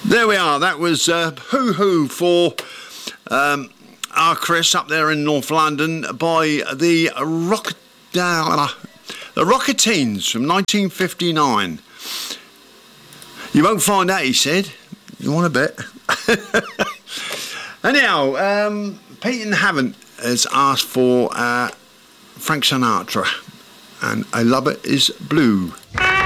There we are. That was Hoo Hoo for our Chris up there in North London by the Rocketeens from 1959. You won't find out, he said. You want a bet? Anyhow, Pete and Haven't has asked for Frank Sinatra, and I Love It Is Blue.